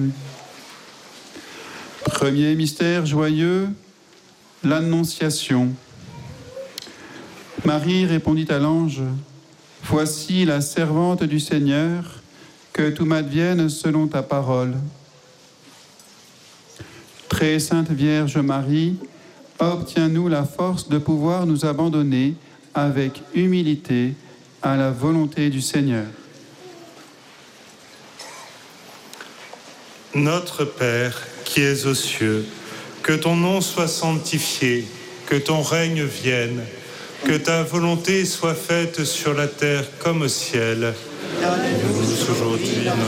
Premier mystère joyeux, l'Annonciation. Marie répondit à l'ange, « Voici la servante du Seigneur, que tout m'advienne selon ta parole. » Très sainte Vierge Marie, obtiens-nous la force de pouvoir nous abandonner avec humilité à la volonté du Seigneur. Notre Père, qui es aux cieux, que ton nom soit sanctifié, que ton règne vienne, que ta volonté soit faite sur la terre comme au ciel. Donne-nous aujourd'hui